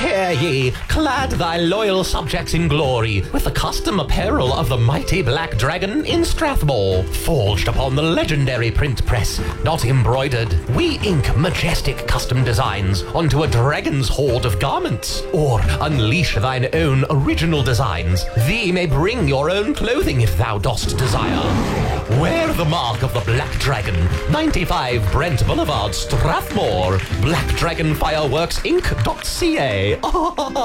hear ye, clad thy loyal subjects in glory, with the custom apparel of the mighty Black Dragon in Strathmore, forged upon the legendary print press, not embroidered. We ink majestic custom designs onto a dragon's hoard of garments, or unleash thine own original designs. Thee may bring your own clothing if thou dost desire. Wear the mark of the Black Dragon, 95 Brent Boulevard, Strathmore. BlackDragonFireworksInc.ca.